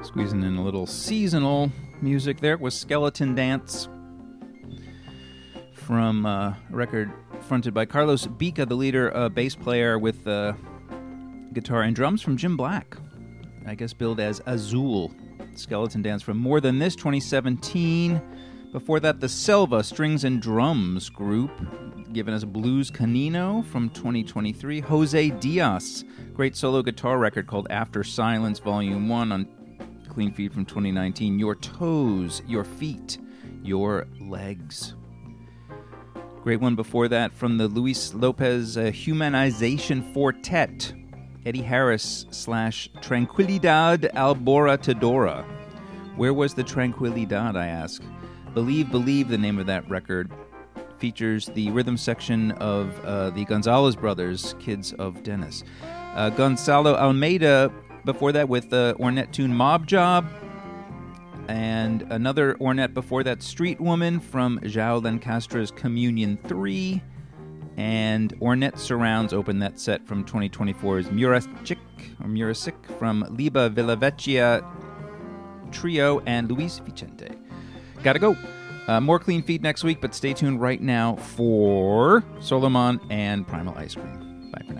Squeezing in a little seasonal music there was Skeleton Dance from a record fronted by Carlos Bica, the leader, bass player with guitar and drums from Jim Black. I guess billed as Azul. Skeleton Dance from More Than This, 2017. Before that, the Selva Strings and Drums group, giving us Blues Canino from 2023. Jose Diaz, great solo guitar record called After Silence, Volume 1 on Clean Feed from 2019. Your Toes, Your Feet, Your Legs. Great one before that from the Luis Lopez Humanization Quartet. Eddie Harris / Tranquilidad Alborotadora. Where was the Tranquilidad, I ask? Believe, the name of that record, features the rhythm section of the Gonzalez brothers, Kids of Dennis. Gonzalo Almeida, before that with the Ornette tune Mob Job, and another Ornette before that, Street Woman from João Lancastra's Communion 3, and Ornette Surrounds opened that set from 2024's Murasic from Liba Villavecchia Trio and Luis Vicente. Gotta go. More Clean Feed next week, but stay tuned right now for Solomon and Primal Ice Cream. Bye for now.